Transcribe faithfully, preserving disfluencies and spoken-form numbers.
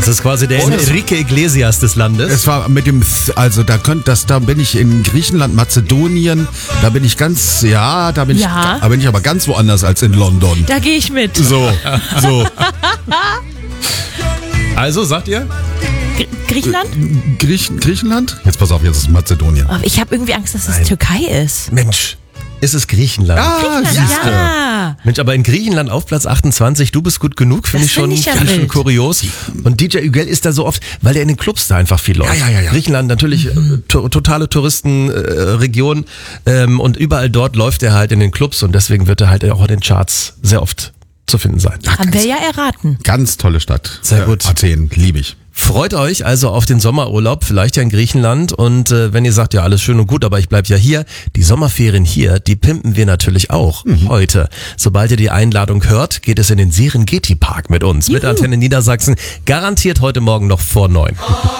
Das ist quasi der Enrique Iglesias des Landes. Es war mit dem, also da könnt das, da bin ich in Griechenland, Mazedonien, da bin ich ganz, ja, da bin Ja. ich, da bin ich aber ganz woanders als in London. Da gehe ich mit. So, so. Also, sagt ihr? Gr- Griechenland? Griechen, Griechenland? Jetzt pass auf, jetzt ist Mazedonien. Oh, ich habe irgendwie Angst, dass es Nein. Türkei ist. Mensch, ist es Griechenland? Ah, siehste. Ja. Mensch, aber in Griechenland auf Platz achtundzwanzig, du bist gut genug, finde Das ich schon find ich ja ganz schön wild. kurios. Und D J Ügel ist da so oft, weil der in den Clubs da einfach viel läuft. Ja, ja, ja, ja. Griechenland natürlich äh, to totale Touristenregion äh, ähm, und überall dort läuft er halt in den Clubs und deswegen wird er halt auch in den Charts sehr oft zu finden sein. Haben wir ja erraten. Ganz tolle Stadt. Sehr gut. Äh, Athen, liebe ich. Freut euch also auf den Sommerurlaub, vielleicht ja in Griechenland und äh, wenn ihr sagt, ja alles schön und gut, aber ich bleib ja hier, die Sommerferien hier, die pimpen wir natürlich auch heute. Sobald ihr die Einladung hört, geht es in den Serengeti Park mit uns, mit Antenne Niedersachsen, garantiert heute Morgen noch vor neun.